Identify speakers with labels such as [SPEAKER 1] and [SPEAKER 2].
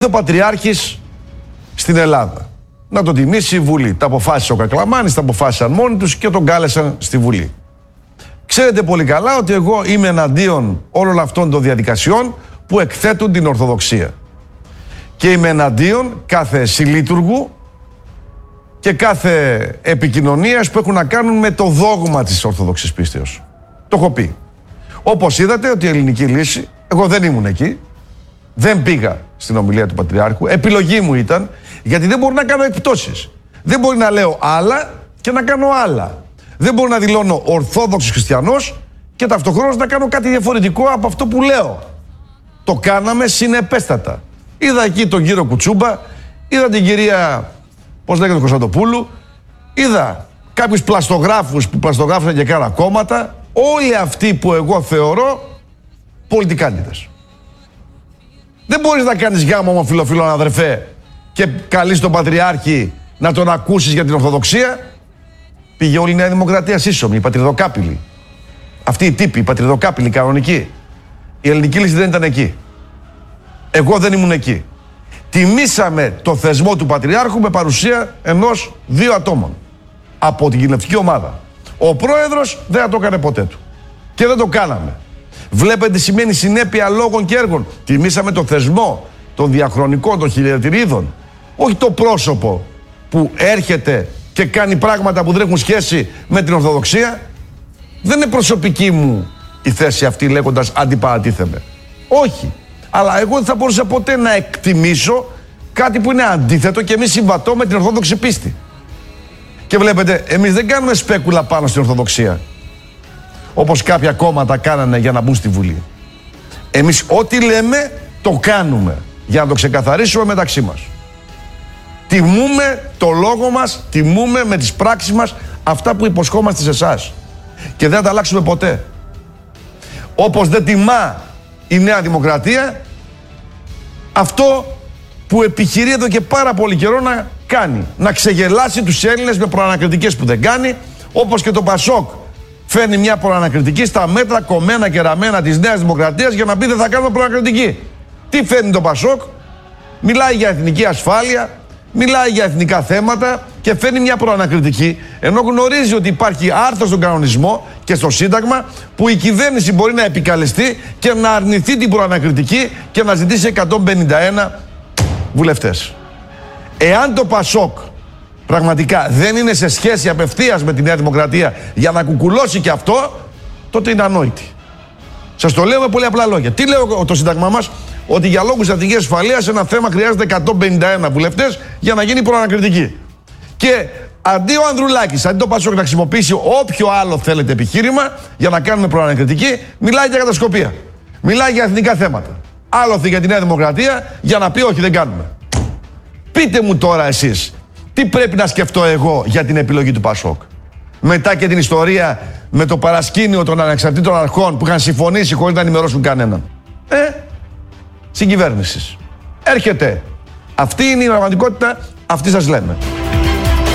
[SPEAKER 1] Ο Πατριάρχης στην Ελλάδα. Να τον τιμήσει η Βουλή. Τα αποφάσισε ο Κακλαμάνης, τα αποφάσισαν μόνοι τους και τον κάλεσαν στη Βουλή. Ξέρετε πολύ καλά ότι εγώ είμαι εναντίον όλων αυτών των διαδικασιών που εκθέτουν την Ορθοδοξία. Και είμαι εναντίον κάθε συλλήτουργου και κάθε επικοινωνίας που έχουν να κάνουν με το δόγμα της Ορθοδοξής πίστεως. Το έχω πει. Όπως είδατε ότι η ελληνική λύση, εγώ δεν ήμουν εκεί, δεν πήγα στην ομιλία του Πατριάρχου, επιλογή μου ήταν, γιατί δεν μπορώ να κάνω εκπτώσεις. Δεν μπορεί να λέω άλλα και να κάνω άλλα. Δεν μπορώ να δηλώνω ορθόδοξος χριστιανός και ταυτοχρόνως να κάνω κάτι διαφορετικό από αυτό που λέω. Το κάναμε συνεπέστατα. Είδα εκεί τον κύριο Κουτσούμπα, είδα την κυρία, πώς λέγεται, Κωνσταντοπούλου, είδα κάποιους πλαστογράφους που πλαστογράφησαν και κάνα κόμματα, όλοι αυτοί που εγώ θεωρώ πολιτικάντιδες. Δεν μπορείς να κάνεις γάμο ομοφυλοφίλων, αδερφέ, και καλείς τον Πατριάρχη να τον ακούσεις για την Ορθοδοξία. Πήγε όλη η Νέα Δημοκρατία σύσσωμη, οι πατριδοκάπηλοι. Αυτοί οι τύποι, οι πατριδοκάπηλοι κανονικοί. Η ελληνική λύση δεν ήταν εκεί. Εγώ δεν ήμουν εκεί. Τιμήσαμε το θεσμό του Πατριάρχου με παρουσία ενός-δύο ατόμων από την κοινωνική ομάδα. Ο πρόεδρος δεν θα το έκανε ποτέ του. Και δεν το κάναμε. Βλέπετε τι σημαίνει συνέπεια λόγων και έργων. Τιμήσαμε το θεσμό των διαχρονικών, των χιλιατηρίδων. Όχι το πρόσωπο που έρχεται και κάνει πράγματα που δεν έχουν σχέση με την Ορθοδοξία. Δεν είναι προσωπική μου η θέση αυτή λέγοντας αντιπαρατίθεμαι. Όχι. Αλλά εγώ δεν θα μπορούσα ποτέ να εκτιμήσω κάτι που είναι αντίθετο και μη συμβατό με την Ορθόδοξη πίστη. Και βλέπετε, εμείς δεν κάνουμε σπέκουλα πάνω στην Ορθοδοξία, όπως κάποια κόμματα κάνανε για να μπουν στη Βουλή. Εμείς ό,τι λέμε το κάνουμε, για να το ξεκαθαρίσουμε μεταξύ μας. Τιμούμε το λόγο μας, τιμούμε με τις πράξεις μας αυτά που υποσχόμαστε σε εσάς. Και δεν θα τα αλλάξουμε ποτέ. Όπως δεν τιμά η Νέα Δημοκρατία αυτό που επιχειρεί εδώ και πάρα πολύ καιρό να κάνει. Να ξεγελάσει τους Έλληνες με προανακριτικές που δεν κάνει, όπως και το Πασόκ φέρνει μια προανακριτική στα μέτρα κομμένα και ραμμένα της Νέας Δημοκρατίας για να πει δεν θα κάνουμε προανακριτική. Τι φέρνει το Πασόκ? Μιλάει για εθνική ασφάλεια, μιλάει για εθνικά θέματα και φέρνει μια προανακριτική, ενώ γνωρίζει ότι υπάρχει άρθρο στον κανονισμό και στο Σύνταγμα που η κυβέρνηση μπορεί να επικαλεστεί και να αρνηθεί την προανακριτική και να ζητήσει 151 βουλευτές. Εάν το Πασόκ πραγματικά δεν είναι σε σχέση απευθείας με τη Νέα Δημοκρατία για να κουκουλώσει και αυτό, τότε είναι ανόητη. Σας το λέω με πολύ απλά λόγια. Τι λέω το Σύνταγμά μας? Ότι για λόγους εθνικής ασφαλείας ένα θέμα χρειάζεται 151 βουλευτές για να γίνει προανακριτική. Και αντί ο Ανδρουλάκης, αντί το Πασόκ να χρησιμοποιήσει όποιο άλλο θέλετε επιχείρημα για να κάνουμε προανακριτική, μιλάει για κατασκοπία. Μιλάει για εθνικά θέματα. Άλλοτε για τη Νέα Δημοκρατία για να πει όχι, δεν κάνουμε. Πείτε μου τώρα εσείς, τι πρέπει να σκεφτώ εγώ για την επιλογή του Πασόκ? Μετά και την ιστορία με το παρασκήνιο των ανεξαρτήτων αρχών που είχαν συμφωνήσει χωρίς να ενημερώσουν κανέναν. Συγκυβέρνησης. Έρχεται. Αυτή είναι η πραγματικότητα, αυτή σας λέμε.